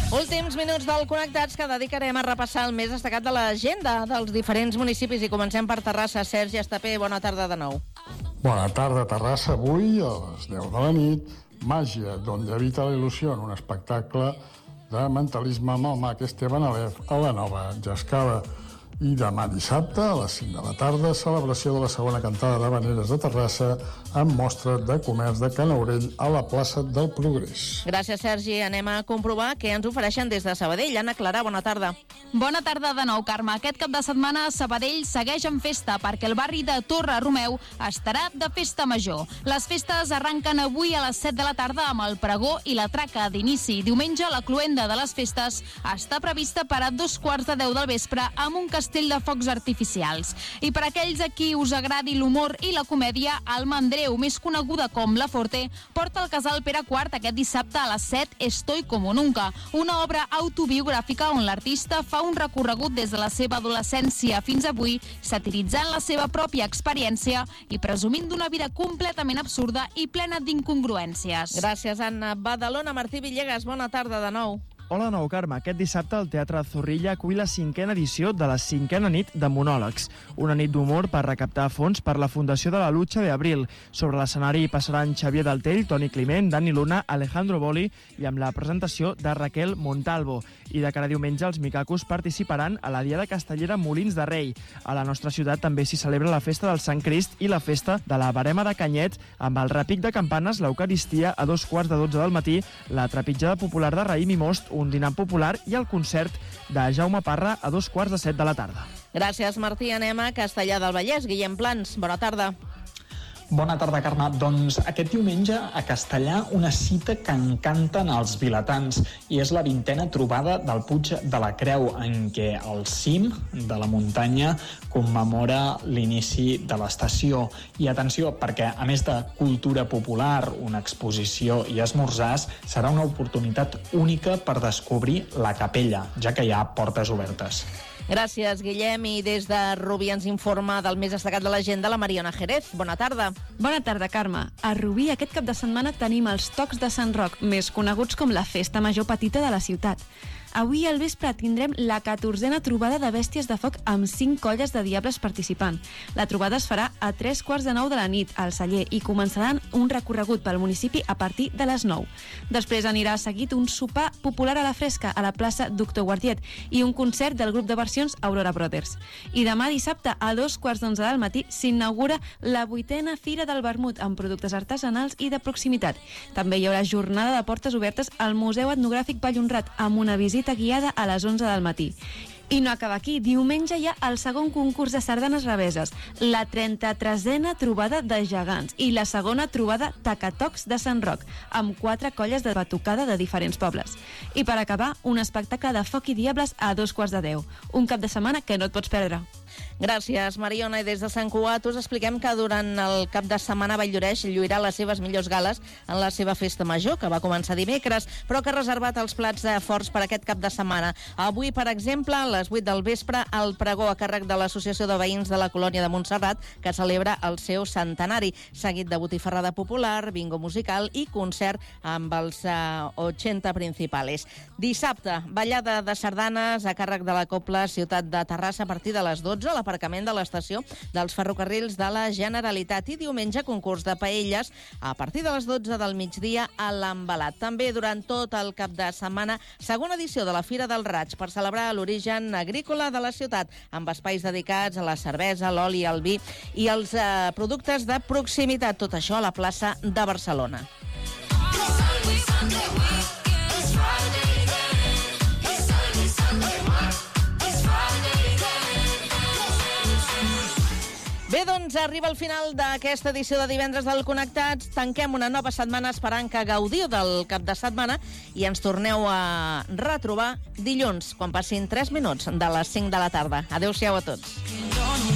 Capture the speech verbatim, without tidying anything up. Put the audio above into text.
Últims minuts del Connectats que dedicarem a repassar el més destacat de l'agenda dels diferents municipis i comencem per Terrassa. Sergi Estapé, bona tarda de nou. Bona tarda, Terrassa. Avui, a les deu de la nit, Màgia, donde habita la il·lusió, en un espectacle de mentalisme amb el mag Esteban Alef a la Nova Jascava. I demà dissabte, a les cinc de la tarda, celebració de la segona cantada d'Havaneres de Terrassa amb mostra de comerç de Canaurell a la plaça del Progrés. Gràcies, Sergi. Anem a comprovar què ens ofereixen des de Sabadell. Anna Clara, bona tarda. Bona tarda de nou, Carme. Aquest cap de setmana Sabadell segueix en festa perquè el barri de Torre Romeu estarà de festa major. Les festes arranquen avui a les set de la tarda amb el pregó i la traca d'inici. Diumenge la cloenda de les festes està prevista per a dos quarts de deu del vespre amb un castell de focs artificials. I per aquells a qui us agradi l'humor i la comèdia, Alma Andreu, més coneguda com La Forte, porta al casal Pere quart aquest dissabte a les set Estoy como nunca, una obra autobiogràfica on l'artista fa un recorregut des de la seva adolescència fins avui, satiritzant la seva pròpia experiència i presumint d'una vida completament absurda i plena d'incongruències. Gràcies, Anna. Badalona, Martí Villegas, bona tarda de nou. Hola, nou, Carme. Aquest dissabte el Teatre Zorrilla acull la cinquena edició de la cinquena nit de monòlegs, una nit d'humor per recaptar fons per la Fundació de la Lucha de Abril. Sobre l'escenari passaran Xavier Daltell, Toni Climent, Dani Luna, Alejandro Boli i amb la presentació de Raquel Montalvo. I de cara a diumenge els micacos participaran a la Diada Castellera Molins de Rei. A la nostra ciutat també s'hi celebra la Festa del Sant Crist i la Festa de la Verema de Canyet amb el repic de campanes, l'Eucaristia a dos quarts de dotze del matí, la trepitjada popular de Raïm i Most, un dinar popular i el concert de Jaume Parra a dos quarts de set de la tarda. Gràcies, Martí. Anem a Castellar del Vallès. Guillem Plans, bona tarda. Bona tarda, Carme. Doncs aquest diumenge a Castellar una cita que encanten els vilatans i és la vintena trobada del Puig de la Creu, en què el cim de la muntanya commemora l'inici de l'estació. I atenció, perquè a més de cultura popular, una exposició i esmorzars, serà una oportunitat única per descobrir la capella, ja que hi ha portes obertes. Gràcies, Guillem. I des de Rubí ens informa del més destacat de l'agenda la Mariona Jerez. Bona tarda. Bona tarda, Carme. A Rubí aquest cap de setmana tenim els Tocs de Sant Roc, més coneguts com la festa major petita de la ciutat. Avui al vespre tindrem la catorzena trobada de bèsties de foc amb cinc colles de diables participant. La trobada es farà a tres quarts de nou de la nit al celler i començaran un recorregut pel municipi a partir de les nou. Després anirà seguit un sopar popular a la fresca a la plaça Doctor Guardiet i un concert del grup de versions Aurora Brothers. I demà dissabte a dos quarts d'onze del matí s'inaugura la vuitena Fira del Vermut amb productes artesanals i de proximitat. També hi haurà jornada de portes obertes al Museu Etnogràfic Vallhonrat amb una visita guiada a les onze del matí. I no acaba aquí. Diumenge hi ha el segon concurs de sardanes reveses, la trenta-tresena trobada de gegants i la segona trobada Tacatocs de Sant Roc, amb quatre colles de batucada de diferents pobles. I per acabar, un espectacle de foc i diables a dos quarts de deu. Un cap de setmana que no et pots perdre. Gràcies, Mariona. I des de Sant Cugat us expliquem que durant el cap de setmana Valldoreix lluirà les seves millors gales en la seva festa major, que va començar dimecres, però que ha reservat els plats forts per aquest cap de setmana. Avui, per exemple, a les vuit del vespre, el pregó a càrrec de l'Associació de Veïns de la Colònia de Montserrat, que celebra el seu centenari, seguit de botifarrada popular, bingo musical i concert amb els uh, ochenta principales. Dissabte, ballada de sardanes a càrrec de la Cobla Ciutat de Terrassa a partir de les dotze, a l'aparcament de l'estació dels ferrocarrils de la Generalitat. I diumenge, concurs de paelles a partir de les dotze del migdia a l'Embalat. També durant tot el cap de setmana, segona edició de la Fira del Raig per celebrar l'origen agrícola de la ciutat, amb espais dedicats a la cervesa, l'oli, el vi i els eh, productes de proximitat. Tot això a la plaça de Barcelona. Bé, doncs arriba el final d'aquesta edició de divendres del Connectats. Tanquem una nova setmana esperant que gaudiu del cap de setmana i ens torneu a retrobar dilluns, quan passin tres minuts de les cinc de la tarda. Adéu-siau a tots.